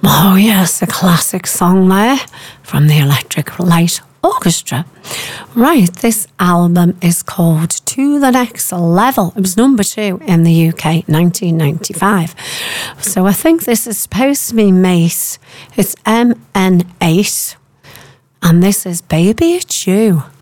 Oh, yes, a classic song there from the Electric Light Orchestra. Right, this album is called To the Next Level. It was number 2 in the UK, 1995. So I think this is supposed to be Mace. It's MN8. And this is Baby It's You.